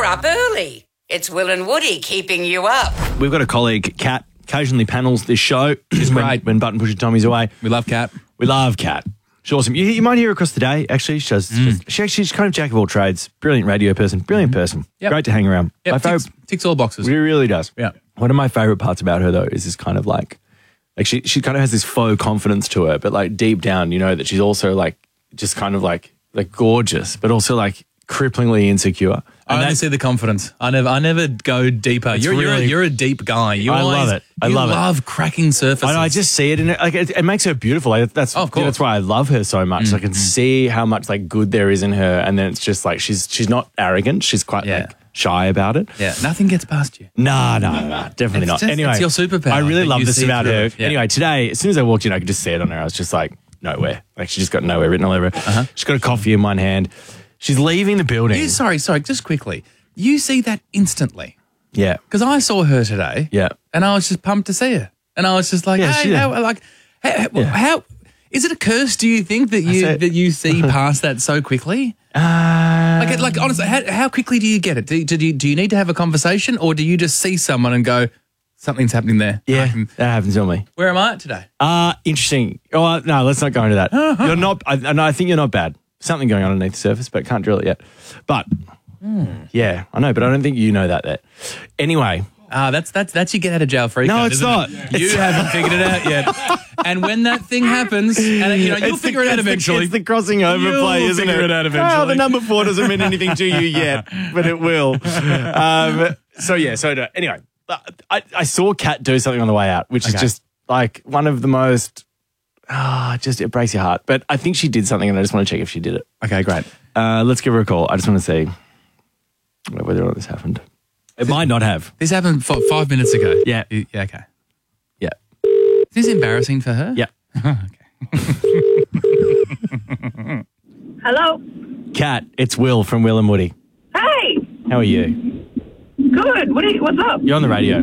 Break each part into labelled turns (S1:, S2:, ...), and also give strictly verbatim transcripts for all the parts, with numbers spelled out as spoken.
S1: up early. It's Will and Woody keeping you up.
S2: We've got a colleague, Kat, occasionally panels this show. She's
S3: great.
S2: When, when Button Pusher Tommy's away.
S3: We love Kat.
S2: We love Kat. She's awesome. You, you might hear her across the day, actually. She does,
S3: Mm.
S2: she actually, she's kind of jack of all trades. Brilliant radio person. Brilliant person.
S3: Yep.
S2: Great to hang around.
S3: Yep,
S2: My
S3: ticks,
S2: favourite,
S3: ticks all boxes.
S2: It really does.
S3: Yeah.
S2: One of my favourite parts about her, though, is this kind of like, like she, she kind of has this faux confidence to her, but like deep down, you know, that she's also like, just kind of like, like gorgeous, but also like cripplingly insecure.
S3: I
S2: And
S3: only
S2: that's-
S3: see the confidence. I never, I never go deeper. You're, you're, a,
S2: really-
S3: you're a deep guy. You
S2: I
S3: always,
S2: love it. I
S3: you
S2: love it.
S3: love cracking surfaces.
S2: I know, I just see it, and it, like it, it makes her beautiful. Like, that's
S3: Oh, of course.
S2: that's why I love her so much. I can see how much like good there is in her, and then it's just like she's she's not arrogant. She's quite
S3: Yeah.
S2: like shy about it.
S3: yeah, nothing gets past you.
S2: Nah, no, no, no, definitely
S3: It's
S2: not.
S3: just-
S2: Anyway,
S3: it's your superpower
S2: I really
S3: that
S2: love
S3: you
S2: this
S3: see
S2: about
S3: through
S2: her.
S3: it. Yeah.
S2: Anyway, today, as soon as I walked in, I could just see it on her. I was just like, nowhere. Like she just got nowhere written all over her.
S3: Uh-huh.
S2: She's got a coffee in one hand. She's leaving the building.
S3: You, sorry, sorry, just quickly. You see that instantly.
S2: Yeah,
S3: Because I saw her today.
S2: yeah.
S3: And I was just pumped to see her. And I was just like,
S2: Yeah,
S3: hey,
S2: she-
S3: how, like, how, how,
S2: Yeah.
S3: how is it a curse? Do you think that you
S2: said-
S3: that you see past that so quickly?
S2: Uh,
S3: Like, like honestly, how, how quickly do you get it? Do, do, you, do you need to have a conversation, or do you just see someone and go, something's happening there?
S2: yeah,
S3: I can-
S2: that happens to me.
S3: Where am I at today?
S2: Uh, interesting. Oh, uh, no, let's not go into that. You're not, I, no, I think you're not bad. Something going on underneath the surface, but can't drill it yet. But, yeah, I know, but I don't think you know that yet. Anyway,
S3: Ah, that's that's that's your get out of jail free
S2: No,
S3: card,
S2: it's
S3: isn't
S2: not.
S3: it? You haven't figured it out yet. And when that thing happens, and you know, you'll
S2: It's the-
S3: figure it out
S2: it's the-
S3: eventually.
S2: It's the crossing over
S3: You'll
S2: play, isn't
S3: figure
S2: it?
S3: it out
S2: Well,
S3: eventually.
S2: the number four doesn't mean anything to you yet, but it will. Um, so, yeah, so no, anyway, I, I saw Kat do something on the way out, which is
S3: Okay.
S2: just like one of the most, ah, just it breaks your heart. But I think she did something, and I just want to check if she did it.
S3: Okay, great.
S2: Uh, let's give her a call. I just want to see whether or not this happened. It might not have.
S3: This happened f- five minutes ago.
S2: Yeah.
S3: You- yeah. Okay.
S2: Yeah.
S3: Is this embarrassing for her?
S2: Yeah.
S4: Hello.
S2: Kat, it's Will from Will and Woody.
S4: Hey.
S2: How are you?
S4: Good. What? Are you, what's up?
S2: You're on the radio.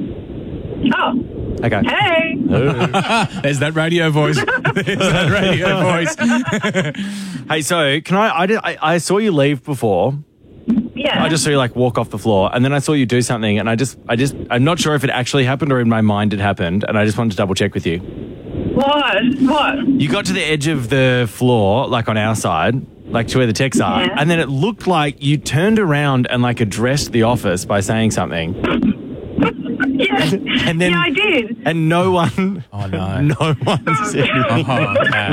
S4: Oh.
S2: Okay.
S4: Hey.
S3: There's that radio voice. There's that radio voice.
S2: Hey, so can I, I, did, I, I saw you leave before.
S4: Yeah.
S2: I just saw you like walk off the floor, and then I saw you do something, and I just, I just, I'm not sure if it actually happened or in my mind it happened, and I just wanted to double check with you.
S4: What? What?
S2: You got to the edge of the floor, like on our side, like to where the techs are,
S4: Yeah.
S2: and then it looked like you turned around and like addressed the office by saying something,
S4: Yeah.
S2: and then
S4: yeah, I did.
S2: and no one,
S3: Oh no.
S2: no one said anything.
S3: Oh, Kat.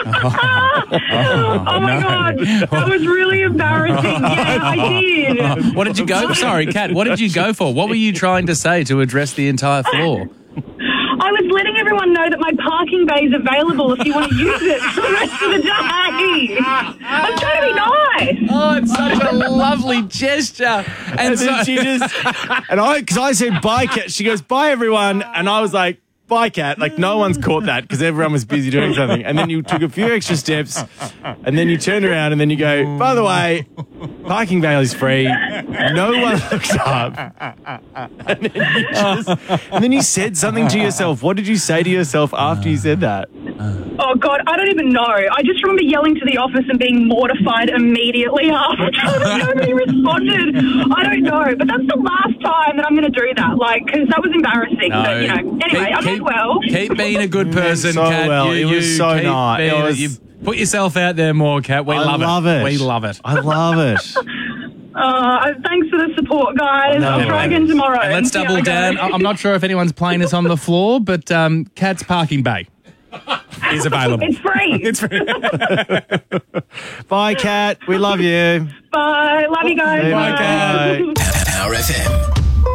S4: Oh, my god, that was really embarrassing. Yeah, I did.
S3: What did you go? Sorry, Kat. What did you go for? What were you trying to say to address the entire floor?
S4: I was letting everyone know that my parking bay is available if you want to use it for the rest of the day. I'm trying to be nice.
S3: Oh, it's such a lovely gesture. And,
S2: And
S3: so,
S2: then she just, and I, because I said bye, Kat. She goes, bye, everyone. And I was like, bye, Kat. Like, no one's caught that because everyone was busy doing something. And then you took a few extra steps, and then you turned around, and then you go, by the way, parking bail is free. No one looks up. And then you just, and then you said something to yourself. What did you say to yourself after you said that?
S4: Oh, God, I don't even know. I just remember yelling to the office and being mortified immediately after. Nobody responded. I don't know. But that's the last time that I'm going to do that, like, because that was embarrassing.
S3: No.
S4: But, you know, anyway,
S3: Keep-
S4: I meant
S3: keep-
S4: well.
S3: Keep being a good person,
S2: so
S3: Kat.
S2: well.
S3: You,
S2: It was
S3: you
S2: so
S3: keep
S2: nice. It
S3: being-
S2: was-
S3: you put yourself out there more, Kat. We
S2: I
S3: love,
S2: love it.
S3: We love it.
S2: I love it.
S4: Uh, thanks for the support, guys.
S2: No,
S4: I'll try
S2: no.
S4: again tomorrow.
S3: And let's
S4: see how
S3: double
S4: I go.
S3: down. I- I'm not sure if anyone's playing this on the floor, but um, Kat's parking bay is available.
S4: It's free.
S3: It's free.
S2: Bye, Kat. We love you.
S4: Bye. Love you guys.
S2: Bye, Kat.
S5: Power F M.